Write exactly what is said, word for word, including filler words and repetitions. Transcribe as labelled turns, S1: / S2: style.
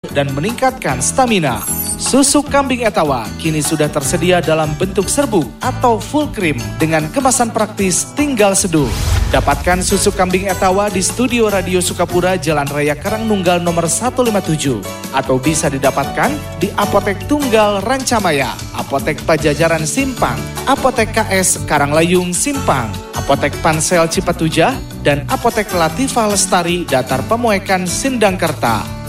S1: dan meningkatkan stamina. Susu kambing Etawa kini sudah tersedia dalam bentuk serbuk atau full cream dengan kemasan praktis tinggal seduh. Dapatkan susu kambing Etawa di Studio Radio Sukapura, Jalan Raya Karangnunggal nomor seratus lima puluh tujuh. Atau bisa didapatkan di Apotek Tunggal Rancamaya, Apotek Pajajaran Simpang, Apotek K S Karanglayung Simpang, Apotek Pansel Cipatujah, dan Apotek Latifah Lestari Datar Pemuekan Sindangkerta.